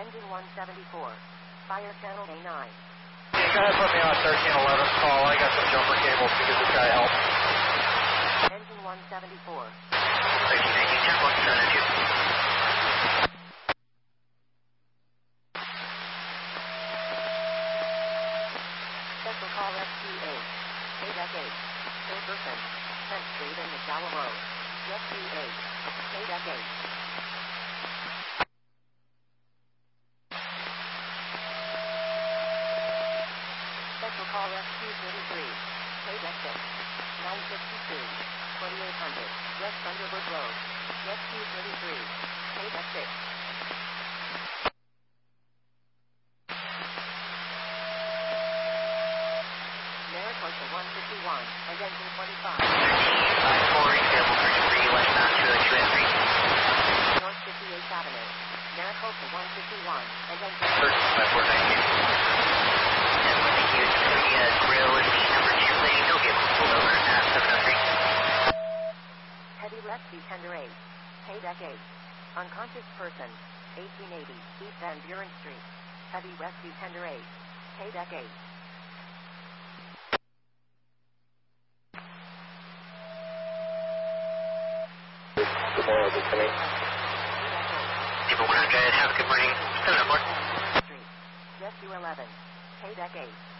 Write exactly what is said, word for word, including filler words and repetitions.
Engine one seventy-four. Fire channel A nine. Yeah, go ahead, put me on thirteen eleven call. I got some jumper cables to give this guy help. Engine one seventy-four. thirteen nineteen, ten point seven two. Special call S Q eight. K D E C eight. Silverson. tenth Street in McDowell Road. S Q eight. K D E C eight. Special call S Q thirty-three. K D E C six. nine fifty-two. twenty-eight hundred. West Thunderbird Road. S Q thirty-three. K D E C six. Mariposa one fifty-one and engine twenty-five. five four, available thirty-three, westbound two oh two and three. North fifty-eighth Avenue. Mariposa one fifty-one and engine thirteen five four nineteen. And when the Hughes Korea grill is the number two lane, he'll get pulled over at seven oh three. Heavy rescue tender eight. K D E C eight. Unconscious person. eighteen eighty East Van Buren Street. Heavy rescue tender eight. K D E C eight. Good morning, this is Timmy. People one hundred, have a good morning. seven oh four. Street. Rescue eleven. K D E C eight.